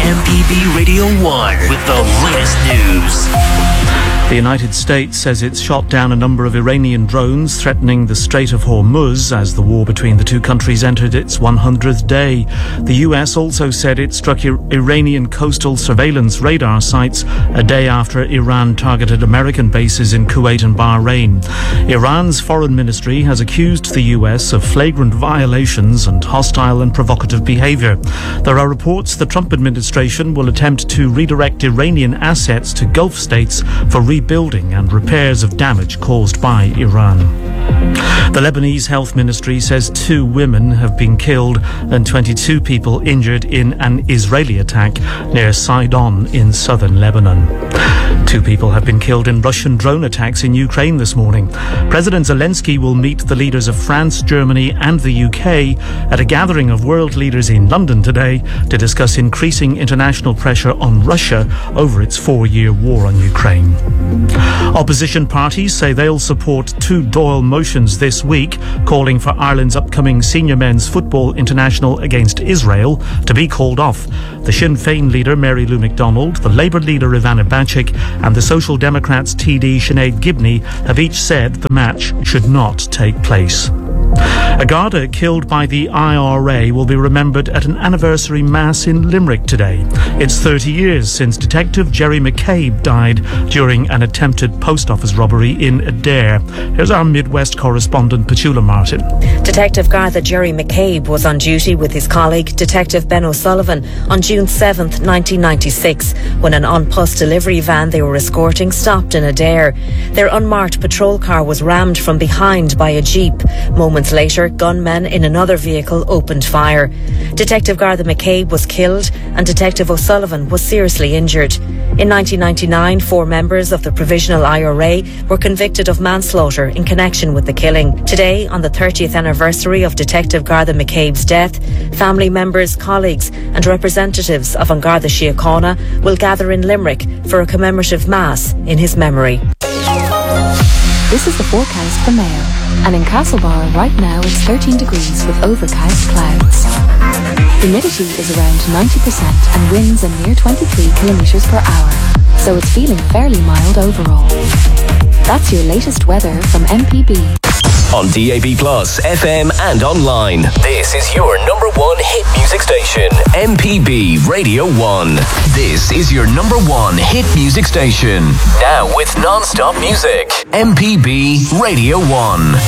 MPB Radio 1 with the latest news. The United States says it's shot down a number of Iranian drones threatening the Strait of Hormuz as the war between the two countries entered its 100th day. The US also said it struck Iranian coastal surveillance radar sites a day after Iran targeted American bases in Kuwait and Bahrain. Iran's foreign ministry has accused the US of flagrant violations and hostile and provocative behavior. There are reports the Trump administration will attempt to redirect Iranian assets to Gulf states for rebuilding and repairs of damage caused by Iran. The Lebanese Health Ministry says 2 women have been killed and 22 people injured in an Israeli attack near Sidon in southern Lebanon. 2 people have been killed in Russian drone attacks in Ukraine this morning. President Zelensky will meet the leaders of France, Germany and the UK at a gathering of world leaders in London today to discuss increasing international pressure on Russia over its 4-year war on Ukraine. Opposition parties say they'll support 2 Dáil motions this week calling for Ireland's upcoming senior men's football international against Israel to be called off. The Sinn Féin leader Mary Lou McDonald, the Labour leader Ivana Bacik and the Social Democrats TD Sinead Gibney have each said the match should not take place. A Garda killed by the IRA will be remembered at an anniversary mass in Limerick today. It's 30 years since Detective Jerry McCabe died during an attempted post office robbery in Adair. Here's our Midwest correspondent Petula Martin. Detective Garda Jerry McCabe was on duty with his colleague Detective Ben O'Sullivan on June 7th, 1996, when an on-post delivery van they were escorting stopped in Adair. Their unmarked patrol car was rammed from behind by a jeep. Moments later, gunmen in another vehicle opened fire. Detective Garda McCabe was killed and Detective O'Sullivan was seriously injured. In 1999, 4 members of the Provisional IRA were convicted of manslaughter in connection with the killing. Today, on the 30th anniversary of Detective Garda McCabe's death, family members, colleagues and representatives of An Garda Síochána will gather in Limerick for a commemorative mass in his memory. This is the forecast for Mayo. And in Castlebar right now it's 13 degrees with overcast clouds. Humidity is around 90% and winds are near 23 kilometres per hour. So it's feeling fairly mild overall. That's your latest weather from MPB. On DAB+, FM and online. This is your number 1 hit music station, MPB Radio 1. This is your number 1 hit music station. Now with non-stop music, MPB Radio 1.